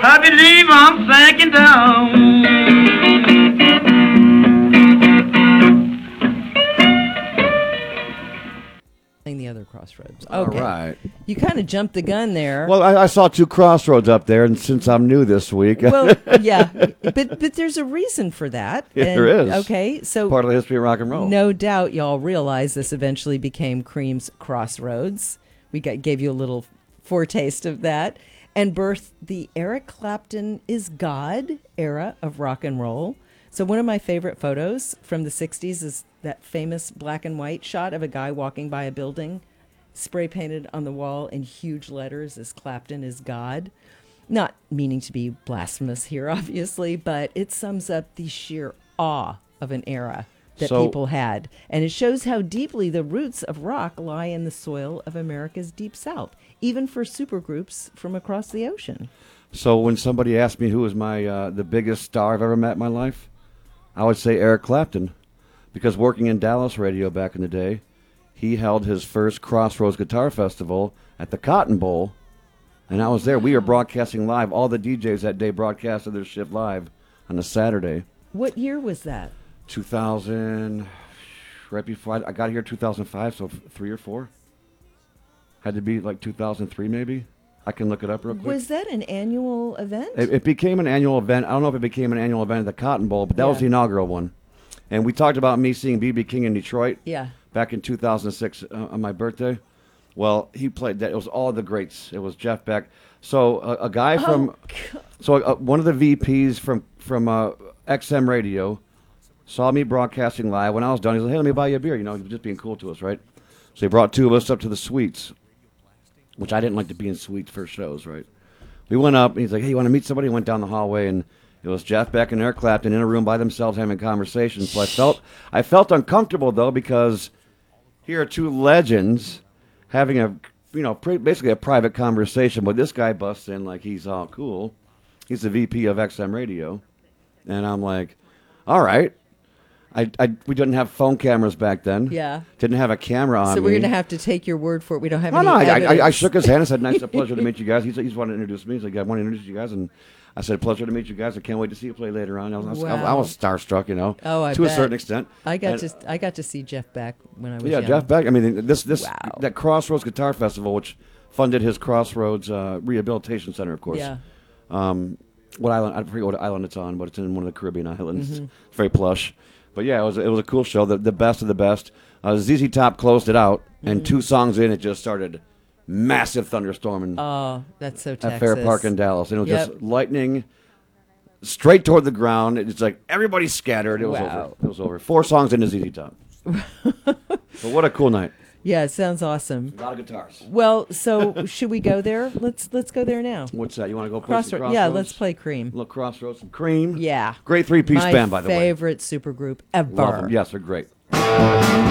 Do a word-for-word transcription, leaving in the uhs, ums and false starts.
I believe I'm sinking down. The other Crossroads. Okay. All right. You kind of jumped the gun there. Well, I, I saw two Crossroads up there, and since I'm new this week, well, yeah, but but there's a reason for that. Yeah, and, there is. Okay, so part of the history of rock and roll. No doubt, y'all realize this eventually became Cream's Crossroads. We got gave you a little foretaste of that, and birthed the Eric Clapton is God era of rock and roll. So one of my favorite photos from the sixties is that famous black and white shot of a guy walking by a building, spray painted on the wall in huge letters as Clapton is God. Not meaning to be blasphemous here, obviously, but it sums up the sheer awe of an era that So- people had. And it shows how deeply the roots of rock lie in the soil of America's Deep South, even for supergroups from across the ocean. So when somebody asked me who was my uh, the biggest star I've ever met in my life, I would say Eric Clapton, because working in Dallas radio back in the day, he held his first Crossroads Guitar Festival at the Cotton Bowl, and I was there. We were broadcasting live. All the D Js that day broadcasted their shift live on a Saturday. What year was that? two thousand, right before I, I got here, two thousand five, so f- three or four. Had to be like two thousand three maybe. I can look it up real quick. Was that an annual event? It, it became an annual event. I don't know if it became an annual event at the Cotton Bowl, but that Yeah. was the inaugural one. And we talked about me seeing B B King in Detroit Yeah. back in two thousand six uh, on my birthday. Well, he played that. It was all the greats. It was Jeff Beck. So uh, a guy from, Oh, God. so uh, one of the V Ps from from uh, X M Radio saw me broadcasting live. When I was done, he was like, "Hey, let me buy you a beer." You know, he was just being cool to us, right? So he brought two of us up to the suites, which I didn't like to be in suites for shows, right? We went up, and he's like, "Hey, you want to meet somebody?" Went down the hallway, and it was Jeff Beck and Eric Clapton in a room by themselves having a conversation. So I felt, I felt uncomfortable though, because here are two legends having a, you know, pre- basically a private conversation. But this guy busts in like he's all cool. He's the V P of X M Radio, and I'm like, all right. I, I we didn't have phone cameras back then. Yeah. Didn't have a camera on So me. we're going to have to take your word for it. We don't have No, any no, I, I, evidence. I shook his hand and said, nice, a pleasure to meet you guys. He's, he's wanted to introduce me. He's like, I want to introduce you guys. And I said, pleasure to meet you guys. I can't wait to see you play later on. I was, I was, I Wow. was starstruck, you know, Oh, I to bet. a certain extent. I got And- to I got to see Jeff Beck when I was Yeah, young. Jeff Beck. I mean, this, this, Wow. that Crossroads Guitar Festival, which funded his Crossroads uh, Rehabilitation Center, of course. Yeah. Um, what island? I forget what island it's on, but it's in one of the Caribbean islands. Mm-hmm. It's very plush. But yeah, it was it was a cool show. The the best of the best. Uh, Z Z Top closed it out, and Mm-hmm. two songs in, it just started massive thunderstorm and Oh, that's so Texas. at Fair Park in Dallas, and it was Yep. just lightning straight toward the ground. It's like everybody scattered. It was Wow. over. It was over. Four songs into Z Z Top. But what a cool night. Yeah, it sounds awesome. A lot of guitars. Well, so should we go there? Let's let's go there now. What's that? You want to go play some Crossroads. Crossroads? Yeah, let's play Cream. A little Crossroads, some Cream. Yeah. Great three-piece My band, by the way. favorite supergroup ever. Love them. Yes, they're great.